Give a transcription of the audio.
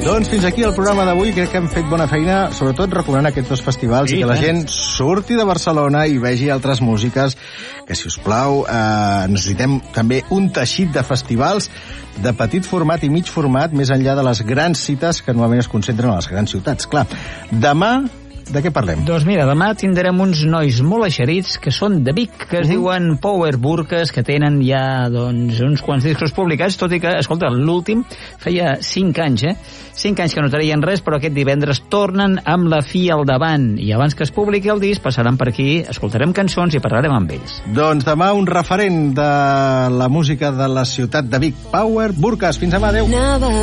Doncs fins aquí el programa d'avui. Crec que hem fet bona feina, sobretot recomanant aquests dos festivals i que la gent surti de Barcelona i vegi altres músiques, que, si us plau, necessitem també un teixit de festivals de petit format i mig format, més enllà de les grans cites que normalment es concentren a les grans ciutats. Clar, demà de què parlem? Doncs mira, demà tindrem uns nois molt eixerits que són de Vic, que es diuen Power Burkas, que tenen ja doncs, uns quants discos publicats, tot i que, escolta, l'últim feia 5 anys, 5 anys que no traien res, però aquest divendres tornen amb la fi al davant, i abans que es publiqui el disc passaran per aquí, escoltarem cançons i parlarem amb ells. Doncs demà un referent de la música de la ciutat de Vic, Power Burkas. Fins demà, adeu.